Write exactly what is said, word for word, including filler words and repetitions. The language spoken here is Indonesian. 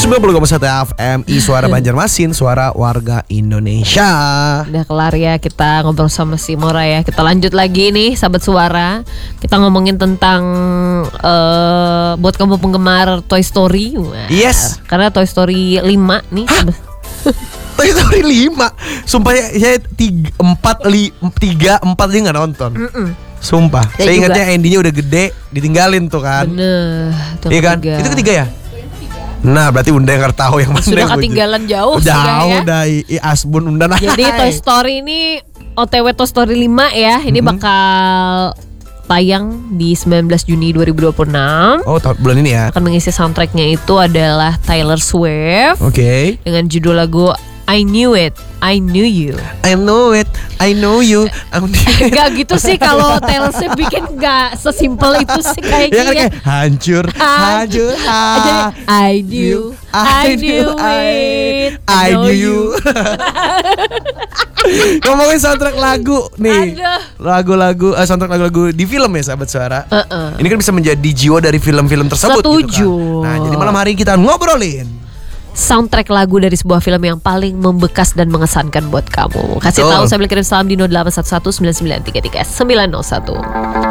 sembilan puluh koma satu F M I Suara Banjarmasin, suara warga Indonesia. Udah kelar ya kita ngobrol sama si Mora ya. Kita lanjut lagi nih sahabat suara. Kita ngomongin tentang uh, buat kamu penggemar Toy Story. Wah, Yes. Karena Toy Story lima nih. Toy Story lima. Sumpah ya, saya tiga, empat, li, tiga, empat aja gak nonton. Mm-mm. Sumpah. Saya Saya juga. ingatnya endingnya udah gede, ditinggalin tuh kan. Bener. Iya kan? Ketiga. Itu ketiga ya? Nah berarti Unda yang tahu yang mana. Sudah yang ketinggalan jauh Jauh sudah ya. dari i Asbun Unda. Jadi Toy Story ini O T W Toy Story lima ya. Ini Mm-hmm. bakal tayang di sembilan belas Juni dua ribu dua puluh enam. Oh tahun bulan ini ya. Akan mengisi soundtracknya itu adalah Taylor Swift. Oke. Okay. Dengan judul lagu I Knew It, I Knew You. I know it, I know you. I'm Gak gitu sih kalau Taylor Swift bikin gak sesimpel itu sih kayaknya. ya kan kayak hancur, hancur, Jadi I knew, I knew it, I knew you. Ngomongin soundtrack lagu nih, Aduh. lagu-lagu, uh, soundtrack lagu-lagu di film ya sahabat suara. Uh-uh. Ini kan bisa menjadi jiwa dari film-film tersebut. Setuju. Gitu kan. Nah jadi malam hari ini kita ngobrolin soundtrack lagu dari sebuah film yang paling membekas dan mengesankan buat kamu. Kasih Betul. tahu, saya boleh kirim salam di nol delapan satu satu sembilan sembilan tiga tiga sembilan nol satu.